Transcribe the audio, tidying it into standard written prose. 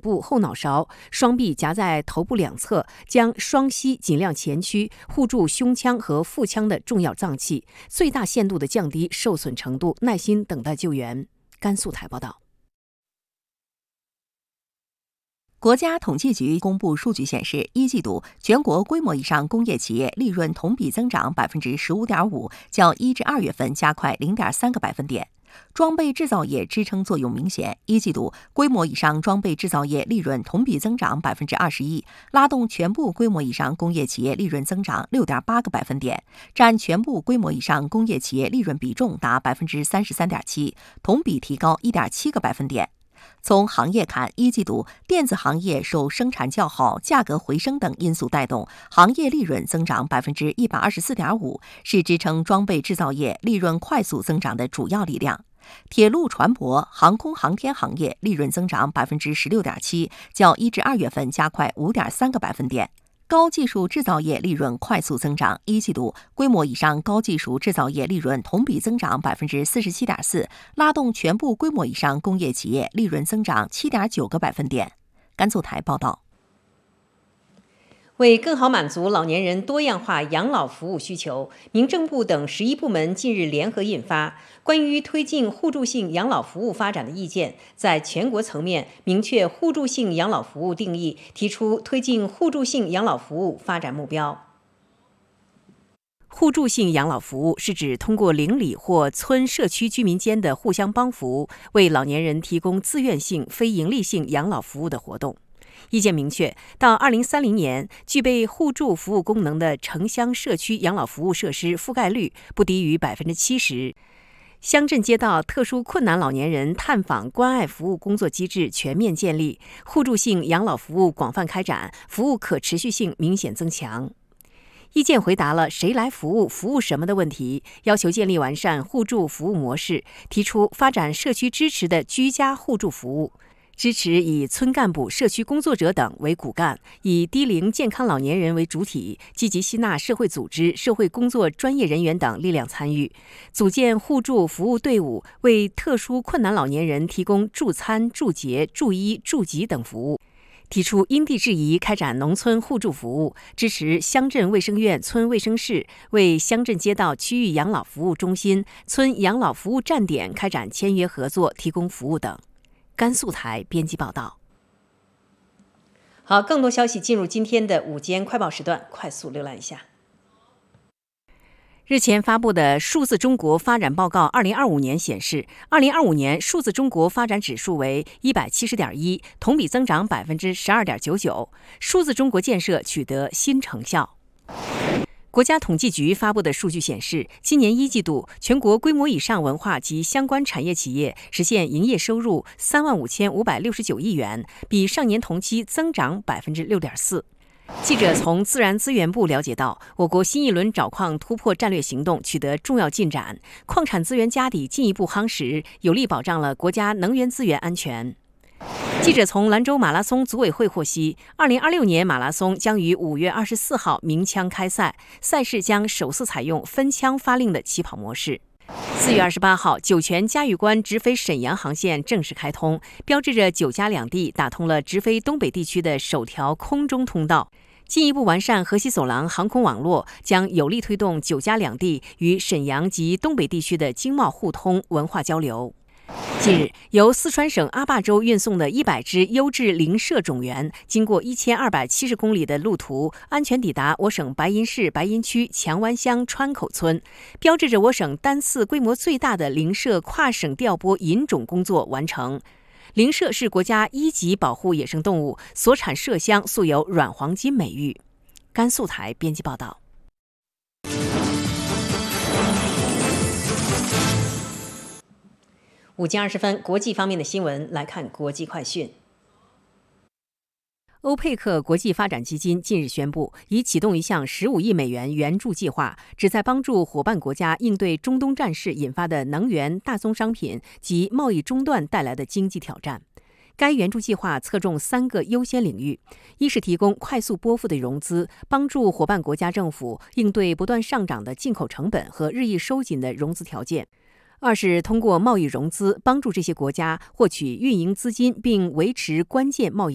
部后脑勺，双臂夹在头部两侧，将双膝尽量前屈，护住胸腔和腹腔的重要脏器，最大限度地降低受损程度，耐心等待救援。甘肃台报道。 国家统计局公布数据显示，一季度全国规模以上工业企业利润同比增长 15.5%， 较1至2月份加快 0.3个百分点。装备制造业支撑作用明显，一季度规模以上装备制造业利润同比增长 21%， 拉动全部规模以上工业企业利润增长 6.8个百分点，占全部规模以上工业企业利润比重达 33.7%， 同比提高 1.7个百分点。从行业看，一季度电子行业受生产较好、价格回升等因素带动，行业利润增长 124.5%， 是支撑装备制造业利润快速增长的主要力量。铁路船舶、航空航天行业利润增长 16.7%， 较1至2月份加快 5.3个百分点。高技术制造业利润快速增长，一季度规模以上高技术制造业利润同比增长 47.4%， 拉动全部规模以上工业企业利润增长 7.9个百分点。甘肃台报道。 为更好满足老年人多样化养老服务需求，民政部等11部门近日联合印发《关于推进互助性养老服务发展的意见》，在全国层面明确互助性养老服务定义，提出推进互助性养老服务发展目标。互助性养老服务是指通过邻里或村社区居民间的互相帮扶，为老年人提供自愿性、非营利性养老服务的活动。意见明确，到2030年，具备互助服务功能的城乡社区养老服务设施覆盖率不低于 70%， 乡镇街道特殊困难老年人探访关爱服务工作机制全面建立，互助性养老服务广泛开展，服务可持续性明显增强。意见回答了谁来服务、服务什么的问题，要求建立完善互助服务模式，提出发展社区支持的居家互助服务，支持以村干部、社区工作者等为骨干，以低龄健康老年人为主体，积极吸纳社会组织、社会工作专业人员等力量参与，组建互助服务队伍，为特殊困难老年人提供助餐、助洁、助医、助给等服务。提出因地制宜开展农村互助服务，支持乡镇卫生院、村卫生室为乡镇街道区域养老服务中心、村养老服务站点开展签约合作，提供服务等。甘肃台编辑报道。好，更多消息进入今天的午间快报时段，快速浏览一下。日前发布的数字中国发展报告2025年显示，2025年数字中国发展指数为 170.1， 同比增长 12.99%， 数字中国建设取得新成效。国家统计局发布的数据显示，今年一季度全国规模以上文化及相关产业企业实现营业收入35569亿元，比上年同期增长 6.4%。记者从自然资源部了解到，我国新一轮找矿突破战略行动取得重要进展，矿产资源家底进一步夯实，有力保障了国家能源资源安全。记者从兰州马拉松组委会获悉，2026年马拉松将于5月24号鸣枪开赛，赛事将首次采用分枪发令的起跑模式。4月28号，酒泉嘉峪关直飞沈阳航线正式开通，标志着九嘉两地打通了直飞东北地区的首条空中通道。进一步完善河西走廊航空网络，将有力推动九嘉两地与沈阳及东北地区的经贸互通、文化交流。近日，由四川省阿坝州运送的100只优质灵麝种源，经过1270公里的路途，安全抵达我省白银市白银区强湾乡川口村，标志着我省单次规模最大的灵麝跨省调拨引种工作完成。灵麝是国家1级保护野生动物，所产麝香素有软黄金美誉。甘肃台编辑报道。5点20分，国际方面的新闻，来看国际快讯。欧佩克国际发展基金近日宣布，已启动一项15亿美元援助计划，旨在帮助伙伴国家应对中东战事引发的能源、大宗商品及贸易中断带来的经济挑战。该援助计划侧重3个优先领域：一是提供快速拨付的融资，帮助伙伴国家政府应对不断上涨的进口成本和日益收紧的融资条件；二是通过贸易融资，帮助这些国家获取运营资金并维持关键贸易